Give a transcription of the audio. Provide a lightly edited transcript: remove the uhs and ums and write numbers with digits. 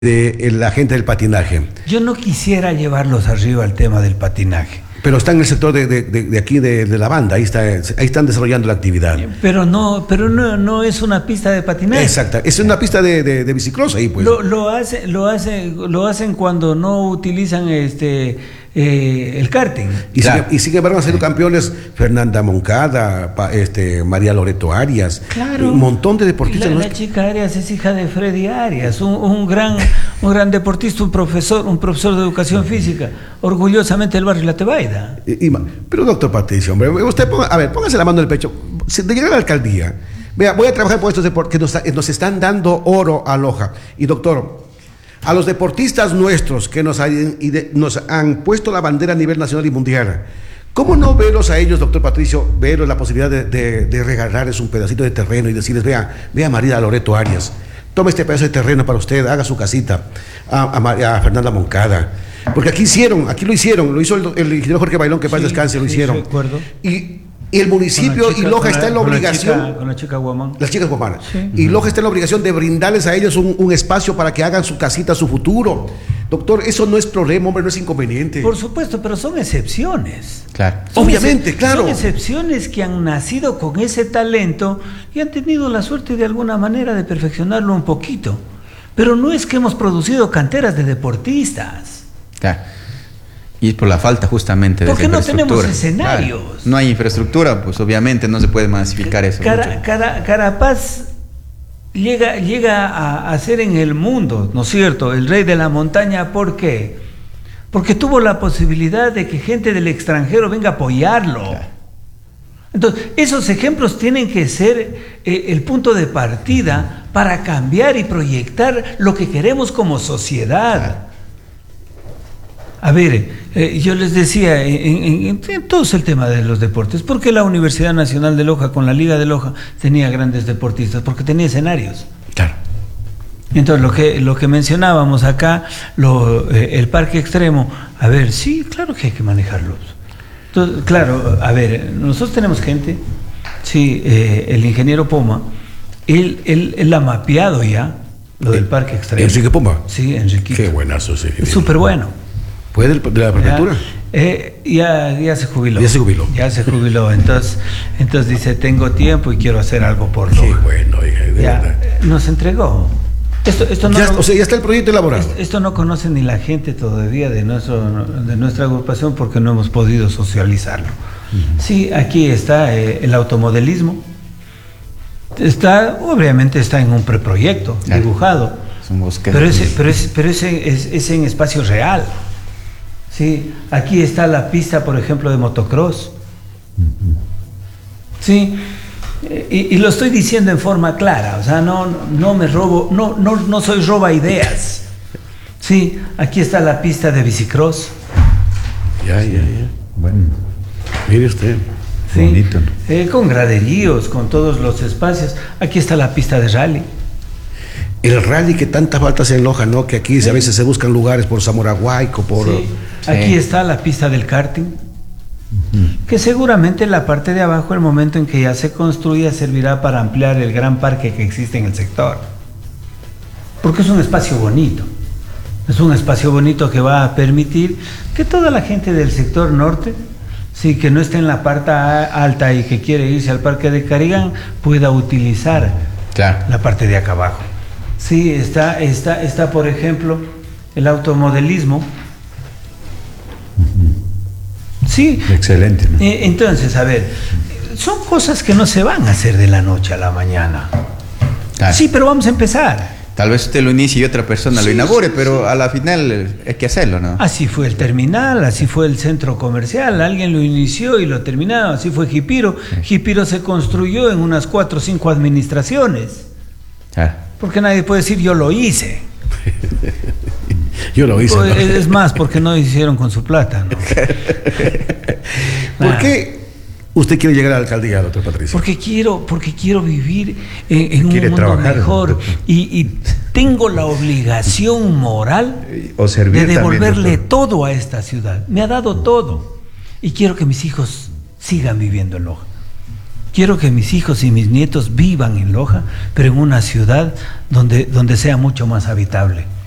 de la gente del patinaje. Yo no quisiera llevarlos arriba al tema del patinaje. Pero está en el sector de aquí de la banda, ahí están desarrollando la actividad. Pero no es una pista de patinaje. Exacto, es una pista de bicicross ahí, pues. Lo hacen cuando no utilizan el karting. Y sin embargo han sido campeones Fernanda Moncada, María Loreto Arias, claro. Un montón de deportistas. La chica Arias es hija de Freddy Arias, un gran deportista, un profesor de educación física, orgullosamente del barrio La Tebaida. Pero doctor Patricio, hombre, usted póngase la mano en el pecho. De llegar a la alcaldía, vea, voy a trabajar por estos deportes que nos están dando oro a Loja. Y doctor, a los deportistas nuestros que nos han puesto la bandera a nivel nacional y mundial, ¿cómo no verlos a ellos, doctor Patricio, verlos la posibilidad de regalarles un pedacito de terreno y decirles, vea María Loreto Arias, tome este pedazo de terreno para usted, haga su casita, a Fernanda Moncada? Porque aquí lo hizo el ingeniero Jorge Bailón, que paz descanse, lo hicieron. Sí, de acuerdo. Y el municipio y Loja está en la obligación. Con la chica Guamán. Las chicas Guamán. Sí. Y Loja está en la obligación de brindarles a ellos un espacio para que hagan su casita, su futuro. Doctor, eso no es problema, hombre, no es inconveniente. Por supuesto, pero son excepciones. Claro. Obviamente, claro. Son excepciones que han nacido con ese talento y han tenido la suerte de alguna manera de perfeccionarlo un poquito. Pero no es que hemos producido canteras de deportistas. Claro. Y por la falta justamente de infraestructura. Porque no tenemos escenarios. Claro. No hay infraestructura, pues obviamente no se puede masificar eso. Carapaz llega a ser en el mundo, ¿no es cierto?, el rey de la montaña. ¿Por qué? Porque tuvo la posibilidad de que gente del extranjero venga a apoyarlo. Claro. Entonces, esos ejemplos tienen que ser el punto de partida para cambiar y proyectar lo que queremos como sociedad. Claro. A ver, yo les decía, en todo el tema de los deportes, ¿por qué la Universidad Nacional de Loja con la Liga de Loja tenía grandes deportistas? Porque tenía escenarios. Claro. Entonces, lo que mencionábamos acá, el parque extremo, a ver, sí, claro que hay que manejarlos. Entonces, claro, a ver, nosotros tenemos gente, sí, el ingeniero Poma, él ha mapeado ya lo del parque extremo. ¿Enrique Poma? Sí, Enriquito. Qué buenazo ese. Es súper bueno. ¿Fue de la prefectura? Ya se jubiló. Ya se jubiló. Entonces dice, tengo tiempo y quiero hacer algo por Loja. Qué bueno, hija, de verdad. Nos entregó. Esto no, o sea, ya está el proyecto elaborado. Esto no conoce ni la gente todavía de nuestra agrupación porque no hemos podido socializarlo. Sí, aquí está el automodelismo. Obviamente está en un preproyecto dibujado. Es un bosque. Pero ese en espacio real. Sí, aquí está la pista, por ejemplo, de motocross. Sí, y lo estoy diciendo en forma clara, o sea, no me robo, no soy roba ideas. Sí, aquí está la pista de bicicross. Ya. Bueno, mire usted. Sí, bonito, ¿no? Con graderíos, con todos los espacios. Aquí está la pista de rally. El rally que tantas faltas en Loja, ¿no? Que aquí a veces se buscan lugares por Zamorahuayco, por... Sí. Aquí está la pista del karting, que seguramente la parte de abajo, el momento en que ya se construya, servirá para ampliar el gran parque que existe en el sector. Porque es un espacio bonito. Es un espacio bonito que va a permitir que toda la gente del sector norte, sí, que no esté en la parte alta y que quiere irse al parque de Carigán, pueda utilizar la parte de acá abajo. Sí, está por ejemplo el automodelismo. Sí. Excelente, ¿no? Entonces, a ver, son cosas que no se van a hacer de la noche a la mañana. Claro. Sí, pero vamos a empezar. Tal vez usted lo inicie y otra persona lo inaugure, pero a la final hay que hacerlo, ¿no? Así fue el terminal, así fue el centro comercial, alguien lo inició y lo terminó, así fue Jipiro. Jipiro se construyó en unas 4 o 5 administraciones. Porque nadie puede decir yo lo hice. Yo lo hice. Es más, porque no hicieron con su plata, ¿no? ¿Por qué usted quiere llegar a la alcaldía, doctor Patricio? Porque quiero vivir en un mundo mejor y tengo la obligación moral de devolverle todo a esta ciudad. Me ha dado todo y quiero que mis hijos sigan viviendo en Loja. Quiero que mis hijos y mis nietos vivan en Loja, pero en una ciudad donde sea mucho más habitable.